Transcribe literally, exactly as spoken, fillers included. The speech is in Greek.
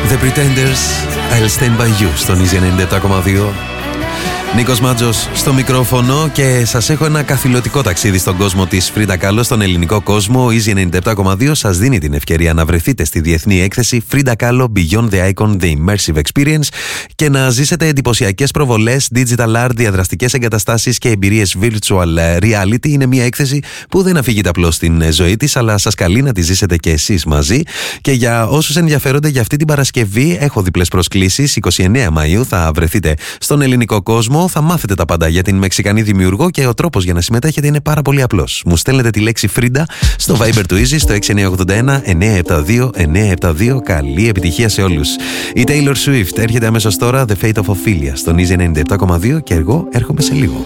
The Pretenders, I'll Stand By You στον Easy ενενήντα επτά κόμμα δύο. Νίκος Μάτζος στο μικρόφωνο και σας έχω ένα καθηλωτικό ταξίδι στον κόσμο της Frida Kahlo, στον ελληνικό κόσμο. Ο Easy ενενήντα επτά κόμμα δύο σας δίνει την ευκαιρία να βρεθείτε στη διεθνή έκθεση Frida Kahlo Beyond the Icon, The Immersive Experience και να ζήσετε εντυπωσιακές προβολές, digital art, διαδραστικές εγκαταστάσεις και εμπειρίες virtual reality. Είναι μια έκθεση που δεν αφήγεται απλώς στην ζωή της, αλλά σας καλεί να τη ζήσετε και εσείς μαζί. Και για όσους ενδιαφέρονται για αυτή την Παρασκευή, έχω διπλές προσκλήσεις. είκοσι εννέα Μαΐου θα βρεθείτε στον ελληνικό κόσμο. Θα μάθετε τα πάντα για την Μεξικανή δημιουργό και ο τρόπος για να συμμετέχετε είναι πάρα πολύ απλός. Μου στέλνετε τη λέξη Frida στο Viber του Easy στο έξι εννιά οκτώ ένα εννιά επτά δύο εννιά επτά δύο. Καλή επιτυχία σε όλους. Η Taylor Swift έρχεται αμέσως τώρα, The Fate of Ophelia στον Easy ενενήντα επτά κόμμα δύο και εγώ έρχομαι σε λίγο.